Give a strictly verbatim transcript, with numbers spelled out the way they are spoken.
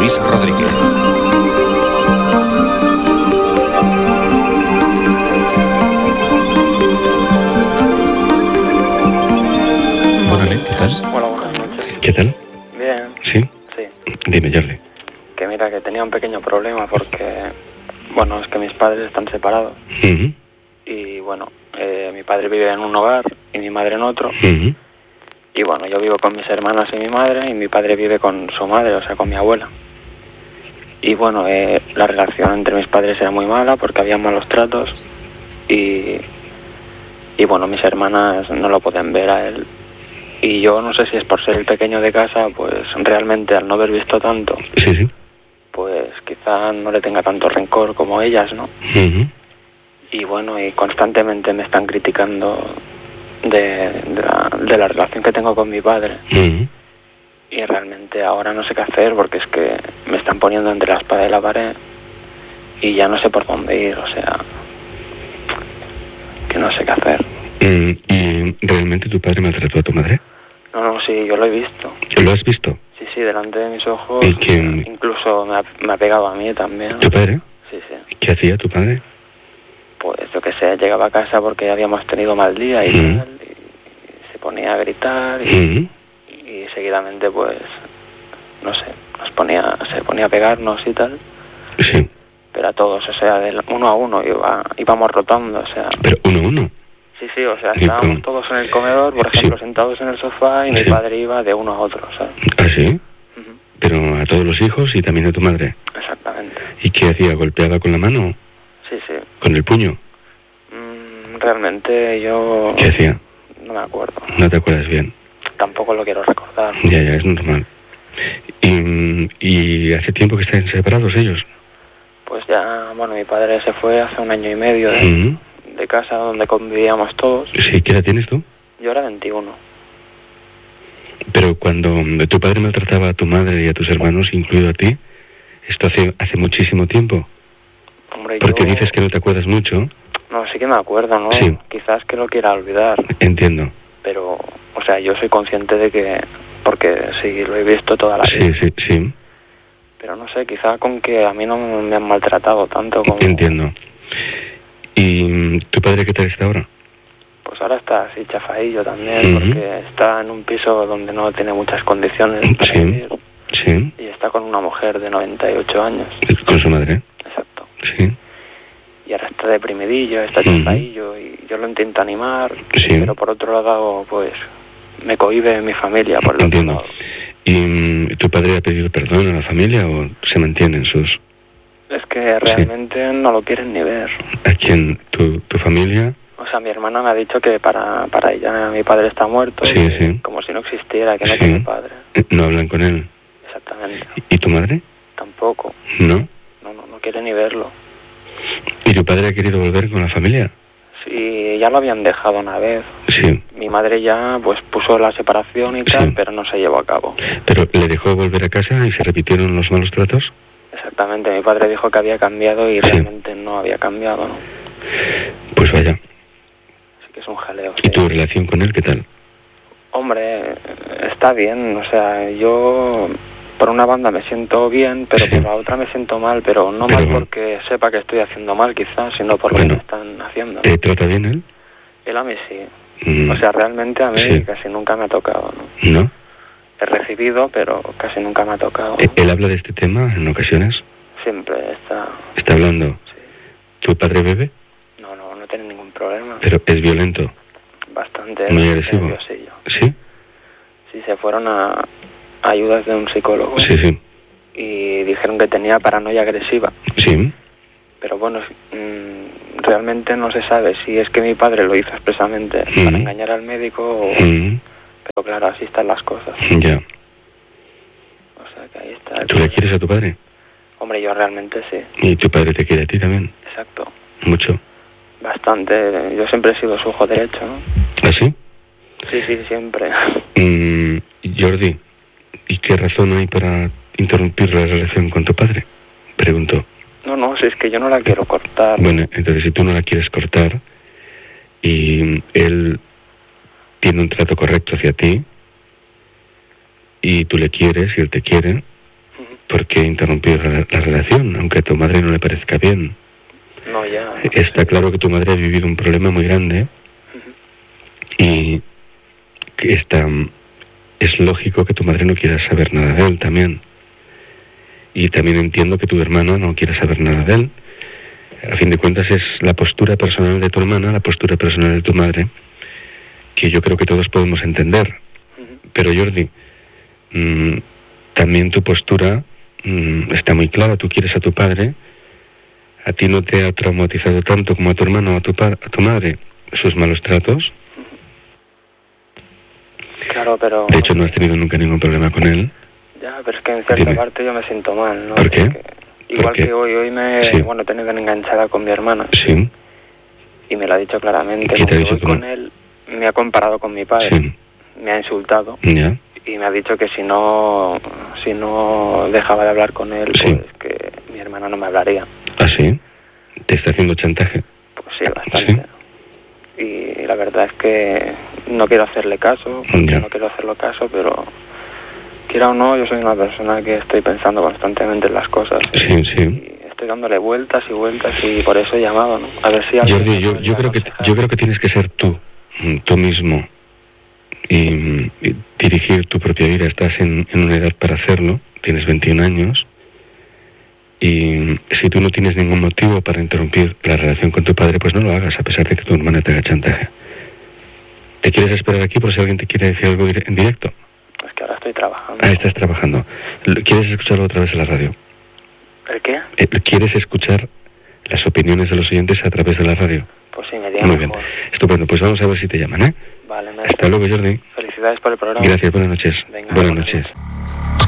Luis Rodríguez. Buenas noches, ¿qué tal? Hola, buenas noches. ¿Qué tal? Bien. ¿Sí? Sí. Dime, Jordi. Que mira, que tenía un pequeño problema porque, bueno, es que mis padres están separados. Uh-huh. Y bueno, eh, mi padre vive en un hogar y mi madre en otro. Uh-huh. Y bueno, yo vivo con mis hermanas y mi madre, y mi padre vive con su madre, o sea, con mi abuela. Y bueno, eh, la relación entre mis padres era muy mala porque había malos tratos. Y, y bueno, mis hermanas no lo pueden ver a él. Y yo no sé si es por ser el pequeño de casa, pues realmente al no haber visto tanto, Sí, sí. pues quizá no le tenga tanto rencor como ellas, ¿no? Uh-huh. Y bueno, y constantemente me están criticando de, de, la, de la relación que tengo con mi padre. Uh-huh. Y realmente ahora no sé qué hacer porque es que me están poniendo entre la espada y la pared y ya no sé por dónde ir, o sea, que no sé qué hacer. Mm, ¿Y realmente tu padre maltrató a tu madre? No, no, sí, yo lo he visto. ¿Lo has visto? Sí, sí, delante de mis ojos. ¿Y quién? Incluso me ha, me ha pegado a mí también. ¿Tu padre? Sí, sí. ¿Qué hacía tu padre? Pues yo qué sé, llegaba a casa porque habíamos tenido mal día y Mm. tal, y se ponía a gritar y, Uh-huh. y seguidamente pues, no sé, nos ponía, se ponía a pegarnos y tal, Sí. pero a todos, o sea, de uno a uno iba, íbamos rotando, o sea, Pero uno a uno. sí, sí, o sea, ¿Y estábamos con- todos en el comedor, por Sí. ejemplo, sentados en el sofá y mi Sí. padre iba de uno a otro, ¿sabes? ¿Ah, sí? Ujú, Pero a todos los hijos y también a tu madre. exactamente. ¿Y qué hacía? ¿Golpeaba con la mano? Sí, sí. ¿Con el puño? Mm, realmente yo ¿Qué hacía? no me acuerdo. No te acuerdas bien. Tampoco lo quiero recordar. Ya, ya, es normal. ¿Y, y hace tiempo que están separados ellos? Pues ya, bueno, mi padre se fue hace un año y medio de, Mm. de casa donde convivíamos todos. Sí, ¿qué edad tienes tú? Yo era veintiuno. Pero cuando tu padre maltrataba a tu madre y a tus hermanos, incluido a ti, esto hace, hace muchísimo tiempo. Hombre, Porque yo... dices que no te acuerdas mucho. No, sí que me acuerdo, ¿no? Sí. Quizás que lo quiera olvidar, Entiendo. pero, o sea, yo soy consciente de que... Porque sí, lo he visto toda la Sí, vida. sí, sí. Pero no sé, quizá con que a mí no me han maltratado tanto como... Entiendo. ¿Y tu padre qué tal está ahora? Pues ahora está así chafadillo también, Ujú. porque está en un piso donde no tiene muchas condiciones para Sí. vivir. Sí. Y está con una mujer de noventa y ocho años. Con su madre. Exacto. Sí. Y ahora está deprimidillo, está Ujú. chafadillo, y yo lo intento animar, Sí. pero por otro lado, pues, me cohíbe mi familia, por el otro Entiendo. lado. ¿Y mm, tu padre ha pedido perdón a la familia o se mantienen sus... Es que realmente no lo quieren ni ver. ¿A quién? ¿Tu, tu familia? O sea, mi hermana me ha dicho que para, para ella mi padre está muerto, Sí, que sí. como si no existiera, que no Sí. tiene padre. ¿No hablan con él? Exactamente. ¿Y tu madre? Tampoco. No. No, no, no quiere ni verlo. ¿Y tu padre ha querido volver con la familia? Sí, ya lo habían dejado una vez. Sí. Mi madre ya pues puso la separación y Sí. tal, pero no se llevó a cabo. ¿Pero le dejó volver a casa y se repitieron los malos tratos? Exactamente, mi padre dijo que había cambiado y Sí. realmente no había cambiado, ¿no? Pues vaya. Así que es un jaleo. ¿Y sí. tu relación con él qué tal? Hombre, está bien, o sea, yo por una banda me siento bien, pero Sí. por la otra me siento mal, pero no Pero- mal porque sepa que estoy haciendo mal quizás, sino por lo Bueno. que me están haciendo, ¿no? ¿Te trata bien él? Él a mí sí. Mm, O sea, realmente a mí Sí. casi nunca me ha tocado, ¿no? ¿No? He recibido, pero casi nunca me ha tocado. ¿E- ¿Él habla de este tema en ocasiones? Siempre está... ¿Está hablando? Sí. ¿Tu padre bebe? No, no, no tiene ningún problema. Pero es violento. Bastante, Muy bastante agresivo. nerviosillo. ¿Sí? Sí, se fueron a, a ayudas de un psicólogo Sí, sí. y dijeron que tenía paranoia agresiva. Sí. Pero bueno, mmm, realmente no se sabe si es que mi padre lo hizo expresamente Mm. para engañar al médico o... Mm, Pero claro, así están las cosas. ya. O sea que ahí está. el ¿Tú le problema. quieres a tu padre? Hombre, yo realmente sí, ¿Y tu padre te quiere a ti también? exacto. Mucho. Bastante. Yo siempre he sido su ojo derecho, ¿no? ¿Ah, sí? Sí, sí, siempre. Mm, Jordi, ¿y qué razón hay para interrumpir la relación con tu padre? Preguntó. No, no, si es que yo no la quiero cortar. Bueno, entonces si tú no la quieres cortar y él tiene un trato correcto hacia ti y tú le quieres y él te quiere, Ujú. por qué interrumpir la, la relación, aunque a tu madre no le parezca bien. No, ya. Está claro que tu madre ha vivido un problema muy grande uh-huh. y que está, es lógico que tu madre no quiera saber nada de él también. Y también entiendo que tu hermana no quiera saber nada de él. A fin de cuentas es la postura personal de tu hermana, la postura personal de tu madre, que yo creo que todos podemos entender. Uh-huh. Pero Jordi, mmm, también tu postura mmm, está muy clara. Tú quieres a tu padre. ¿A ti no te ha traumatizado tanto como a tu hermano o a tu, pa- a tu madre sus malos tratos? Claro, pero... De hecho, no has tenido nunca ningún problema con él. Ya, pero es que en cierta Dime. parte yo me siento mal, ¿no? ¿Por qué? Porque igual ¿Por qué? que hoy, hoy me... Sí. Bueno, he tenido enganchada con mi hermana. Sí. Y me lo ha dicho claramente. ¿Qué te ha dicho voy tú? Con él, me ha comparado con mi padre. Sí. Me ha insultado. Ya. Y me ha dicho que si no si no dejaba de hablar con él, Sí. pues que mi hermana no me hablaría. ¿Ah, sí? ¿Te está haciendo chantaje? Pues sí, bastante. ¿Sí? Y la verdad es que no quiero hacerle caso, porque Ya. no quiero hacerle caso, pero quiera o no, yo soy una persona que estoy pensando constantemente en las cosas. Sí, y, sí. Y estoy dándole vueltas y vueltas y por eso he llamado, ¿no? A ver si... Jordi, yo, yo, creo que, yo creo que tienes que ser tú, tú mismo, y, y dirigir tu propia vida. Estás en, en una edad para hacerlo, tienes veintiún años, y si tú no tienes ningún motivo para interrumpir la relación con tu padre, pues no lo hagas, a pesar de que tu hermana te haga chantaje. ¿Te quieres esperar aquí por si alguien te quiere decir algo en directo? Es que ahora estoy trabajando. Ah, estás trabajando. ¿Quieres escucharlo otra vez en la radio? ¿El qué? ¿Quieres escuchar las opiniones de los oyentes a través de la radio? Pues sí, me diga Muy mejor. bien, estupendo. Pues vamos a ver si te llaman, ¿eh? Vale, me Hasta luego, Jordi. Felicidades por el programa. Gracias, buenas noches. Venga, buenas buenas noches. noches.